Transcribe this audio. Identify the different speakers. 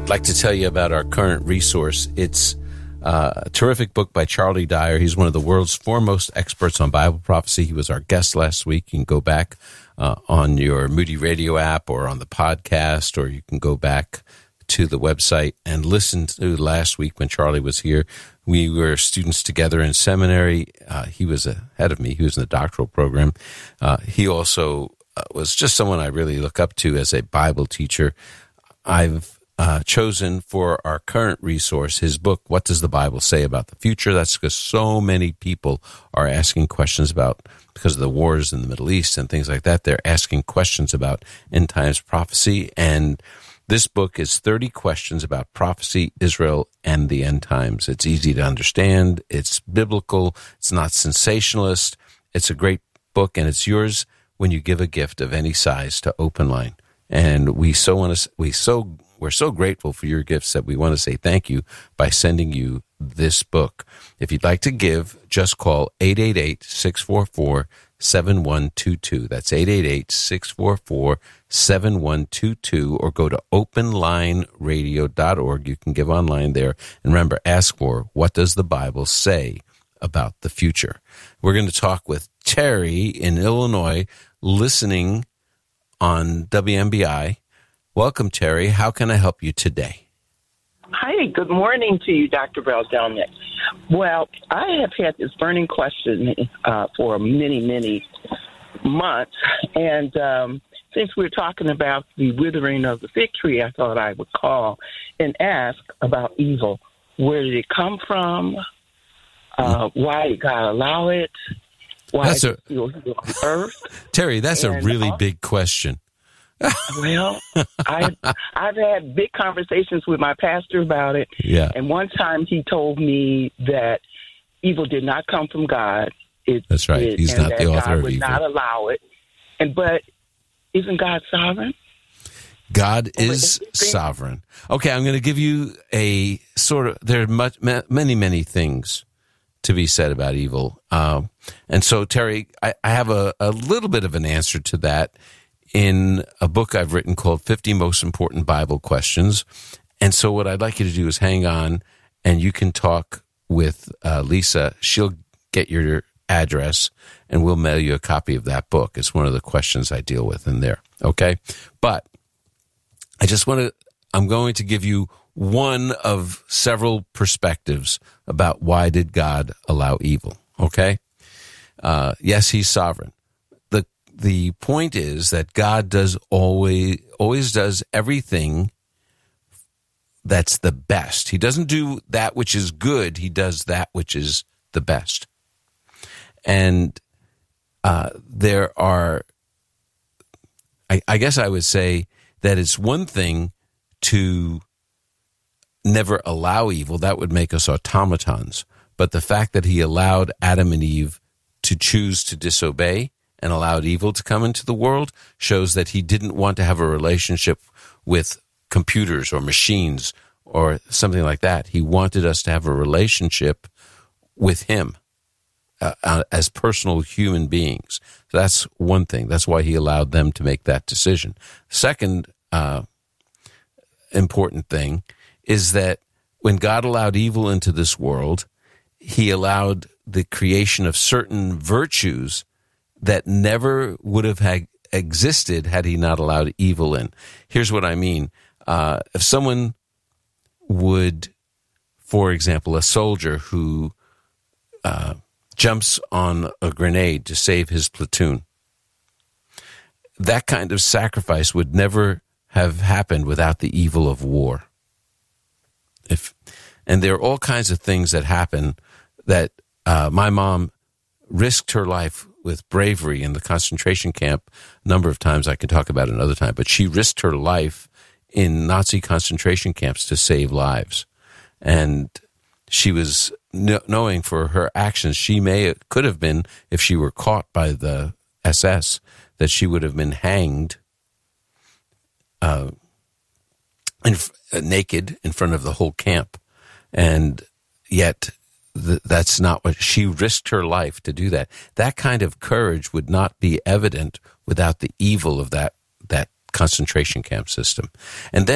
Speaker 1: I'd like to tell you about our current resource. It's a terrific book by Charlie Dyer. He's one of the world's foremost experts on Bible prophecy. He was our guest last week. You can go back on your Moody Radio app or on the podcast, or you can go back to the website and listen to last week when Charlie was here. We were students together in seminary. He was ahead of me. He was in the doctoral program. He also was just someone I really look up to as a Bible teacher. I've chosen for our current resource his book, What Does the Bible Say About the Future? That's because so many people are asking questions about, because of the wars in the Middle East and things like that, they're asking questions about end times prophecy. And this book is 30 questions about prophecy, Israel, and the end times. It's easy to understand. It's biblical. It's not sensationalist. It's a great book, and it's yours when you give a gift of any size to Open Line. And we're so grateful for your gifts that we want to say thank you by sending you this book. If you'd like to give, just call 888-644-7122. That's 888-644-7122, or go to openlineradio.org. You can give online there. And remember, ask for, what does the Bible say about the future? We're going to talk with Terry in Illinois, listening on WMBI. Welcome, Terry. How can I help you today?
Speaker 2: Hi, good morning to you, Dr. Beldelnik. Well, I have had this burning question for many months, and since we're talking about the withering of the fig tree, I thought I would call and ask about evil. Where did it come from? Why did God allow it? Why is it still here on earth?
Speaker 1: Terry, that's a really big question.
Speaker 2: Well, I've had big conversations with my pastor about it.
Speaker 1: Yeah.
Speaker 2: And one time he told me that evil did not come from God.
Speaker 1: That's right. He's not the author of evil.
Speaker 2: God would not allow it. But isn't God sovereign?
Speaker 1: God is sovereign. Okay, I'm going to give you a sort of, there are many things to be said about evil. And so, Terry, I have a little bit of an answer to that in a book I've written called 50 Most Important Bible Questions. And so what I'd like you to do is hang on, and you can talk with Lisa. She'll get your address, and we'll mail you a copy of that book. It's one of the questions I deal with in there, okay? But I'm going to give you one of several perspectives about why did God allow evil, okay? Yes, he's sovereign. The point is that God does always does everything that's the best. He doesn't do that which is good. He does that which is the best. And there are, I guess I would say that it's one thing to never allow evil. That would make us automatons. But the fact that he allowed Adam and Eve to choose to disobey and allowed evil to come into the world shows that he didn't want to have a relationship with computers or machines or something like that. He wanted us to have a relationship with him as personal human beings. So that's one thing. That's why he allowed them to make that decision. Second important thing is that when God allowed evil into this world, he allowed the creation of certain virtues that never would have existed had he not allowed evil in. Here's what I mean. If someone would, for example, a soldier who jumps on a grenade to save his platoon, that kind of sacrifice would never have happened without the evil of war. And there are all kinds of things that happen that my mom risked her life with bravery in the concentration camp a number of times. I can talk about it another time, but she risked her life in Nazi concentration camps to save lives. And she was knowing for her actions, could have been, if she were caught by the SS, that she would have been hanged naked in front of the whole camp. And yet that's not what she risked her life to do. That kind of courage would not be evident without the evil of that concentration camp system. And then